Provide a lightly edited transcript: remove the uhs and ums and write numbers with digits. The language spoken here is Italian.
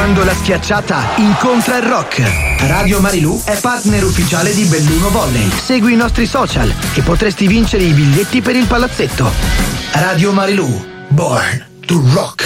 Quando la schiacciata incontra il rock. Radio Marilù è partner ufficiale di Belluno Volley. Segui i nostri social e potresti vincere i biglietti per il palazzetto. Radio Marilù, born to rock.